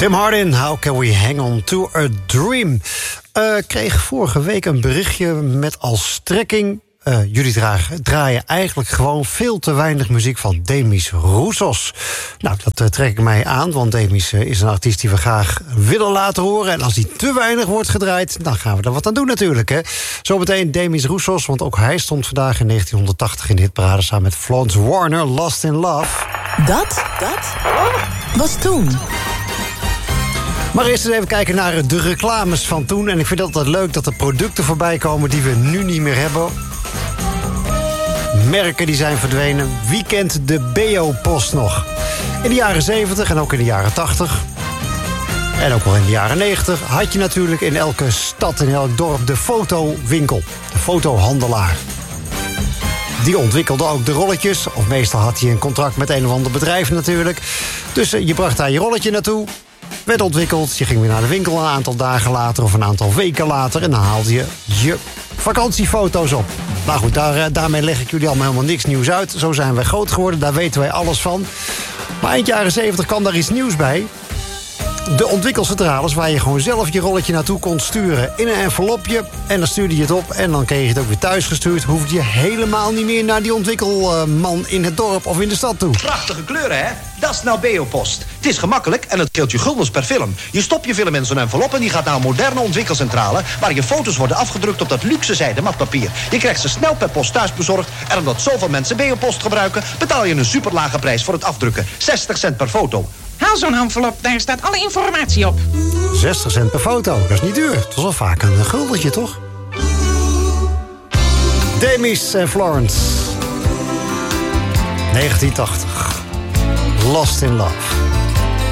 Tim Hardin, How Can We Hang On To A Dream? Kreeg vorige week een berichtje met als strekking... jullie draaien eigenlijk gewoon veel te weinig muziek van Demis Roussos. Nou, dat trek ik mij aan, want Demis is een artiest die we graag willen laten horen. En als die te weinig wordt gedraaid, dan gaan we er wat aan doen natuurlijk. Hè? Zometeen Demis Roussos, want ook hij stond vandaag in 1980 in de hitparade samen met Florence Warner, Lost in Love. Dat was toen. Maar eerst eens even kijken naar de reclames van toen. En ik vind het altijd leuk dat er producten voorbij komen die we nu niet meer hebben. Merken die zijn verdwenen. Wie kent de Beo-post nog? In de jaren 70 en ook in de jaren 80... en ook wel in de jaren 90... had je natuurlijk in elke stad, in elk dorp de fotowinkel. De fotohandelaar. Die ontwikkelde ook de rolletjes. Of meestal had hij een contract met een of ander bedrijf natuurlijk. Dus je bracht daar je rolletje naartoe. Werd ontwikkeld. Je ging weer naar de winkel een aantal dagen later... of een aantal weken later. En dan haalde je je vakantiefoto's op. Nou goed, daarmee leg ik jullie allemaal helemaal niks nieuws uit. Zo zijn wij groot geworden, daar weten wij alles van. Maar eind jaren 70 kwam daar iets nieuws bij. De ontwikkelcentrales waar je gewoon zelf je rolletje naartoe kon sturen. In een envelopje en dan stuurde je het op. En dan kreeg je het ook weer thuis gestuurd. Hoefde je helemaal niet meer naar die ontwikkelman in het dorp of in de stad toe. Prachtige kleuren, hè? Dat is nou Beo-post. Het is gemakkelijk en het scheelt je guldens per film. Je stopt je film in zo'n envelop en die gaat naar een moderne ontwikkelcentrale... waar je foto's worden afgedrukt op dat luxe zijden matpapier. Je krijgt ze snel per post thuis bezorgd... en omdat zoveel mensen Beo-post gebruiken... betaal je een superlage prijs voor het afdrukken. 60 cent per foto. Haal zo'n envelop, daar staat alle informatie op. 60 cent per foto, dat is niet duur. Het was wel vaak een guldentje, toch? Demis en Florence. 1980. Lost in Love.